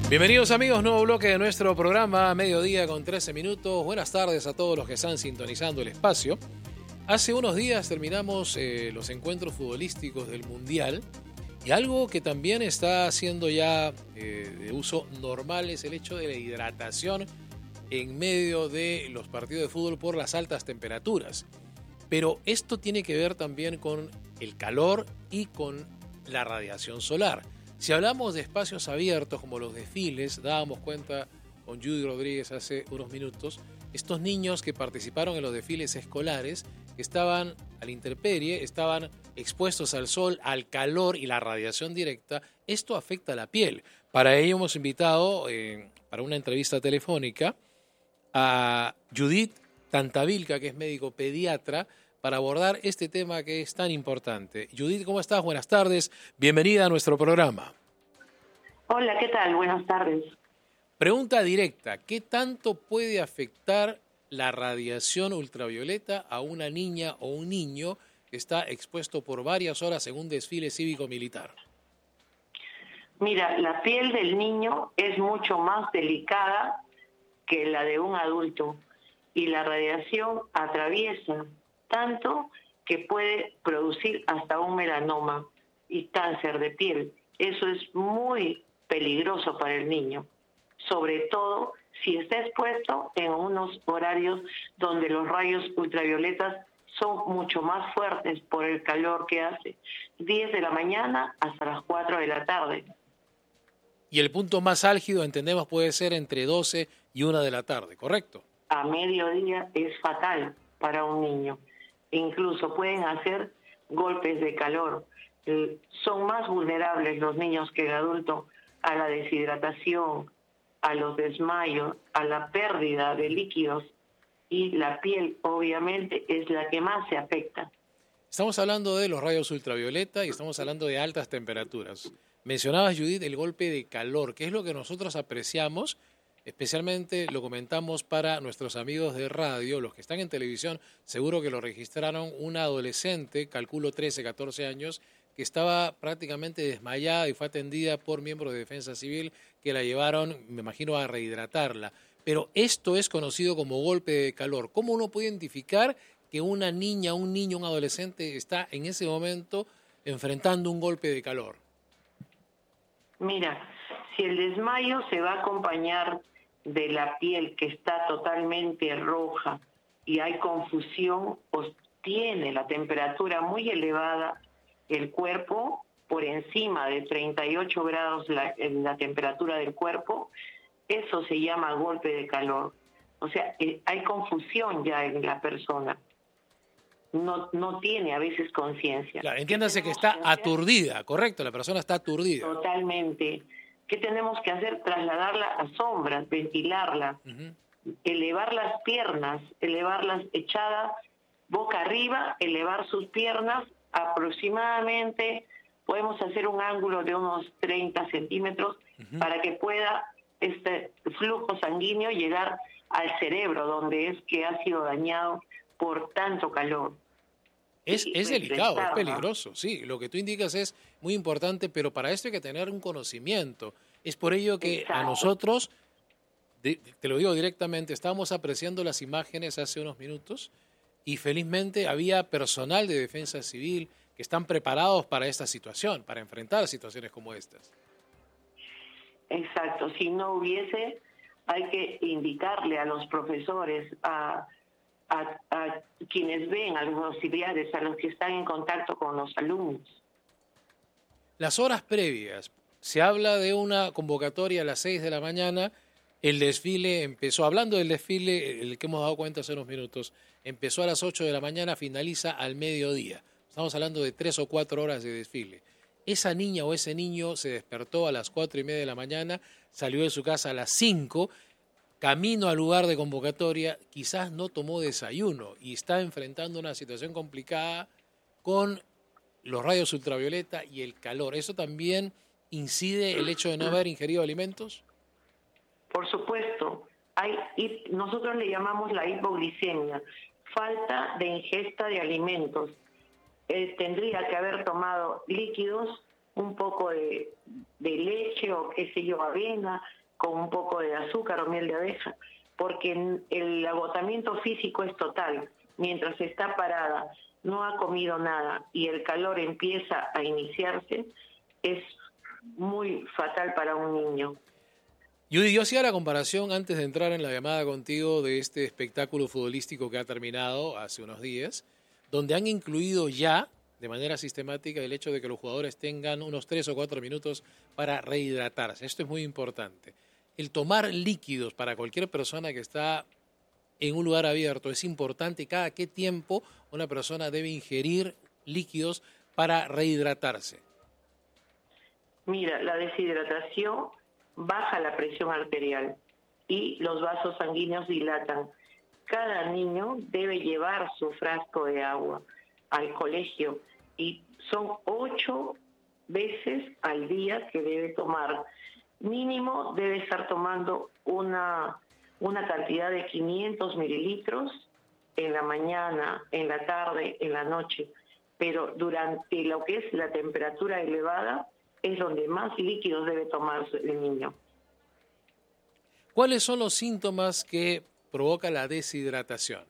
Bienvenidos amigos, nuevo bloque de nuestro programa, mediodía con 13 minutos. Buenas tardes a todos los que están sintonizando el espacio. Hace unos días terminamos los encuentros futbolísticos del Mundial y algo que también está siendo ya de uso normal es el hecho de la hidratación en medio de los partidos de fútbol por las altas temperaturas. Pero esto tiene que ver también con el calor y con la radiación solar. Si hablamos de espacios abiertos como los desfiles, dábamos cuenta con Judy Rodríguez hace unos minutos, estos niños que participaron en los desfiles escolares, que estaban a la intemperie, estaban expuestos al sol, al calor y la radiación directa, esto afecta a la piel. Para ello hemos invitado, para una entrevista telefónica, a Judith Tantavilca, que es médico pediatra, para abordar este tema que es tan importante. Judith, ¿cómo estás? Buenas tardes. Bienvenida a nuestro programa. Hola, ¿qué tal? Buenas tardes. Pregunta directa. ¿Qué tanto puede afectar la radiación ultravioleta a una niña o un niño que está expuesto por varias horas en un desfile cívico-militar? Mira, la piel del niño es mucho más delicada que la de un adulto y la radiación atraviesa tanto que puede producir hasta un melanoma y cáncer de piel. Eso es muy peligroso para el niño, sobre todo si está expuesto en unos horarios donde los rayos ultravioletas son mucho más fuertes por el calor que hace, 10 de la mañana hasta las 4 de la tarde. Y el punto más álgido, entendemos, puede ser entre 12 y 1 de la tarde, ¿correcto? A mediodía es fatal para un niño. Incluso pueden hacer golpes de calor. Son más vulnerables los niños que el adulto a la deshidratación, a los desmayos, a la pérdida de líquidos, y la piel obviamente es la que más se afecta. Estamos hablando de los rayos ultravioleta y estamos hablando de altas temperaturas. Mencionabas, Judith, el golpe de calor, que es lo que nosotros apreciamos. Especialmente lo comentamos para nuestros amigos de radio, los que están en televisión, seguro que lo registraron, una adolescente, calculo 13, 14 años, que estaba prácticamente desmayada y fue atendida por miembros de Defensa Civil que la llevaron, me imagino, a rehidratarla. Pero esto es conocido como golpe de calor. ¿Cómo uno puede identificar que una niña, un niño, un adolescente está en ese momento enfrentando un golpe de calor? Mira, si el desmayo se va a acompañar de la piel que está totalmente roja y hay confusión o tiene la temperatura muy elevada, el cuerpo por encima de 38 grados la temperatura del cuerpo, eso se llama golpe de calor. O sea, hay confusión ya en la persona. No tiene a veces conciencia. Claro, entiéndase que está aturdida, correcto, la persona está aturdida. Totalmente. ¿Qué tenemos que hacer? Trasladarla a sombras, ventilarla, elevar las piernas, elevarlas echadas boca arriba, elevar sus piernas aproximadamente, podemos hacer un ángulo de unos 30 centímetros para que pueda este flujo sanguíneo llegar al cerebro, donde es que ha sido dañado por tanto calor. Es delicado, es peligroso, sí. Lo que tú indicas es muy importante, pero para esto hay que tener un conocimiento. Es por ello que a nosotros, te lo digo directamente, estábamos apreciando las imágenes hace unos minutos y felizmente había personal de Defensa Civil que están preparados para esta situación, para enfrentar situaciones como estas. Exacto. Si no hubiese, hay que indicarle a los profesores, a quienes ven, a los auxiliares, a los que están en contacto con los alumnos. Las horas previas, se habla de una convocatoria a las 6 de la mañana, el desfile empezó, hablando del desfile, el que hemos dado cuenta hace unos minutos, empezó a las 8 de la mañana, finaliza al mediodía. Estamos hablando de 3 o 4 horas de desfile. Esa niña o ese niño se despertó a las 4:30 de la mañana, salió de su casa a las 5, camino al lugar de convocatoria, quizás no tomó desayuno y está enfrentando una situación complicada con los rayos ultravioleta y el calor. ¿Eso también incide el hecho de no haber ingerido alimentos? Por supuesto. Nosotros le llamamos la hipoglicemia, falta de ingesta de alimentos. Tendría que haber tomado líquidos, un poco de leche o qué sé yo, avena, con un poco de azúcar o miel de abeja, porque el agotamiento físico es total. Mientras está parada, no ha comido nada y el calor empieza a iniciarse, es muy fatal para un niño. Judy, yo hacía la comparación antes de entrar en la llamada contigo de este espectáculo futbolístico que ha terminado hace unos días, donde han incluido ya de manera sistemática el hecho de que los jugadores tengan unos 3 o 4 minutos para rehidratarse. Esto es muy importante. El tomar líquidos para cualquier persona que está en un lugar abierto es importante. ¿Cada qué tiempo una persona debe ingerir líquidos para rehidratarse? Mira, la deshidratación baja la presión arterial y los vasos sanguíneos dilatan. Cada niño debe llevar su frasco de agua al colegio y son 8 veces al día que debe tomar. Mínimo debe estar tomando una cantidad de 500 mililitros en la mañana, en la tarde, en la noche. Pero durante lo que es la temperatura elevada es donde más líquidos debe tomarse el niño. ¿Cuáles son los síntomas que provoca la deshidratación?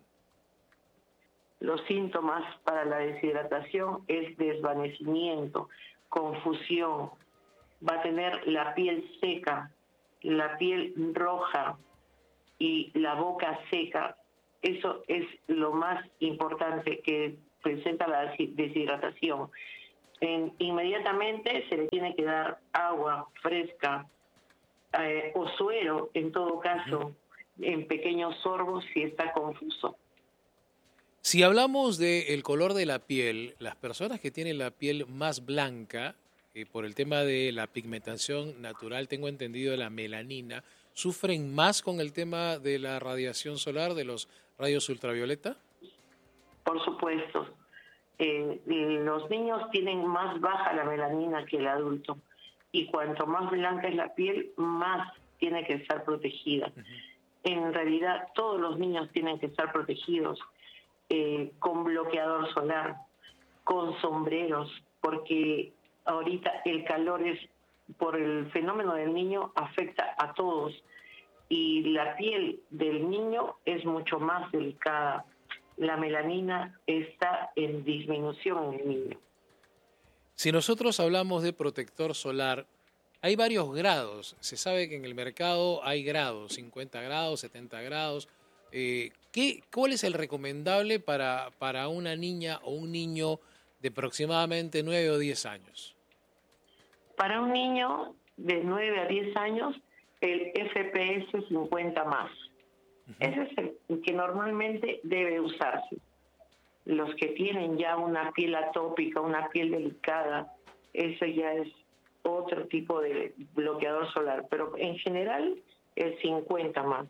Los síntomas para la deshidratación es desvanecimiento, confusión, va a tener la piel seca, la piel roja y la boca seca. Eso es lo más importante que presenta la deshidratación. Inmediatamente se le tiene que dar agua fresca o suero, en todo caso, en pequeños sorbos si está confuso. Si hablamos del color de la piel, las personas que tienen la piel más blanca, por el tema de la pigmentación natural, tengo entendido, de la melanina, ¿sufren más con el tema de la radiación solar, de los rayos ultravioleta? Por supuesto. Los niños tienen más baja la melanina que el adulto y cuanto más blanca es la piel, más tiene que estar protegida. En realidad, todos los niños tienen que estar protegidos con bloqueador solar, con sombreros, porque ahorita el calor por el fenómeno del niño afecta a todos y la piel del niño es mucho más delicada. La melanina está en disminución en el niño. Si nosotros hablamos de protector solar, hay varios grados. Se sabe que en el mercado hay grados, 50 grados, 70 grados. ¿Cuál es el recomendable para una niña o un niño de aproximadamente 9 o 10 años? Para un niño de 9 a 10 años, el FPS 50 más. Ese es el que normalmente debe usarse. Los que tienen ya una piel atópica, una piel delicada, eso ya es otro tipo de bloqueador solar. Pero en general, el 50 más.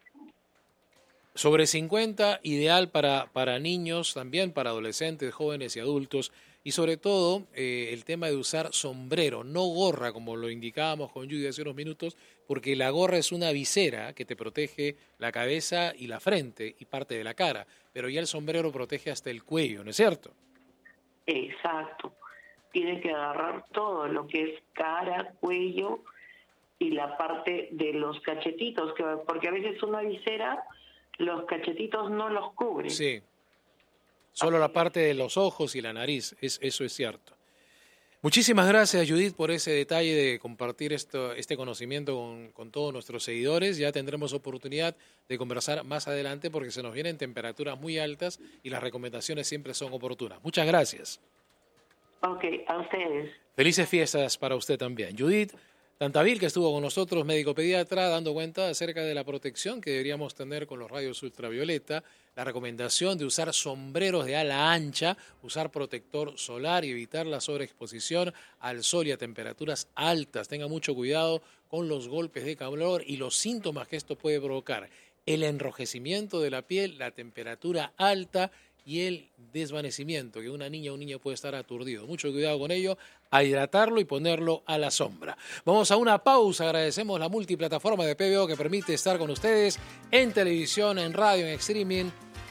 Sobre 50, ideal para niños, también para adolescentes, jóvenes y adultos. Y sobre todo, el tema de usar sombrero, no gorra, como lo indicábamos con Judy hace unos minutos, porque la gorra es una visera que te protege la cabeza y la frente y parte de la cara, pero ya el sombrero protege hasta el cuello, ¿no es cierto? Exacto. Tiene que agarrar todo lo que es cara, cuello y la parte de los cachetitos, porque a veces una visera, los cachetitos no los cubre. Sí. Solo la parte de los ojos y la nariz, eso es cierto. Muchísimas gracias, Judith, por ese detalle de compartir este conocimiento con todos nuestros seguidores. Ya tendremos oportunidad de conversar más adelante porque se nos vienen temperaturas muy altas y las recomendaciones siempre son oportunas. Muchas gracias. Ok, a ustedes. Felices fiestas para usted también. Judith Tantaville, que estuvo con nosotros, médico pediatra, dando cuenta acerca de la protección que deberíamos tener con los rayos ultravioleta, la recomendación de usar sombreros de ala ancha, usar protector solar y evitar la sobreexposición al sol y a temperaturas altas. Tenga mucho cuidado con los golpes de calor y los síntomas que esto puede provocar. El enrojecimiento de la piel, la temperatura alta y el desvanecimiento, que una niña o un niño puede estar aturdido. Mucho cuidado con ello, a hidratarlo y ponerlo a la sombra. Vamos a una pausa, agradecemos la multiplataforma de PBO que permite estar con ustedes en televisión, en radio, en streaming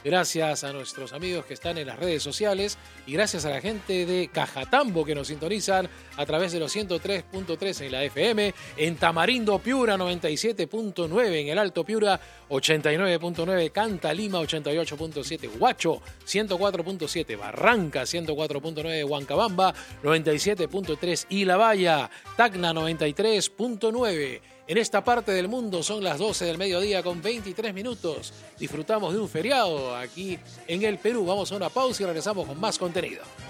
Gracias a nuestros amigos que están en las redes sociales y gracias a la gente de Cajatambo que nos sintonizan a través de los 103.3 en la FM, en Tamarindo Piura 97.9, en el Alto Piura 89.9, Canta Lima 88.7, Huacho 104.7, Barranca 104.9, Huancabamba 97.3 y La Valla, Tacna 93.9. En esta parte del mundo son las 12 del mediodía con 23 minutos. Disfrutamos de un feriado aquí en el Perú. Vamos a una pausa y regresamos con más contenido.